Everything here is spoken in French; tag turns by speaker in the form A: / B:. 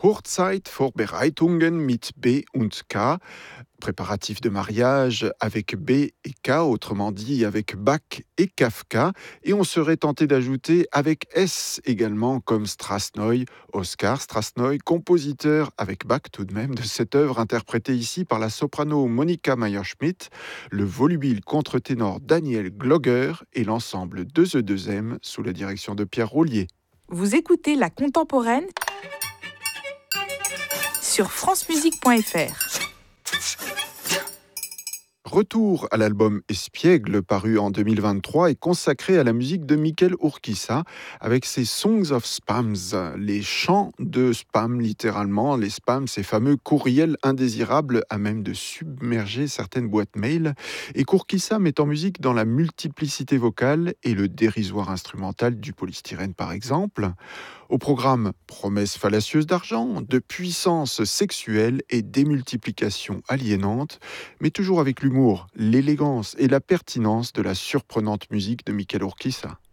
A: Hochzeitvorbereitungen mit B und K, préparatifs de mariage avec B et K, autrement dit avec Bach et Kafka, et on serait tenté d'ajouter avec S également comme Strasnoy, Oscar Strasnoy, compositeur avec Bach tout de même de cette œuvre interprétée ici par la soprano Monika Meyer-Schmidt, le volubile contre-ténor Daniel Glogger et l'ensemble 2E2M sous la direction de Pierre Roulier.
B: Vous écoutez La Contemporaine sur francemusique.fr.
A: Retour à l'album Espiègle, paru en 2023 et consacré à la musique de Mikel Urquiza avec ses Songs of Spams, les chants de spam littéralement. Les spams, ces fameux courriels indésirables à même de submerger certaines boîtes mail. Et qu'Urquiza met en musique dans la multiplicité vocale et le dérisoire instrumental du polystyrène par exemple. Au programme, promesses fallacieuses d'argent, de puissance sexuelle et démultiplication aliénante, mais toujours avec l'humour, l'élégance et la pertinence de la surprenante musique de Mikel Urquiza.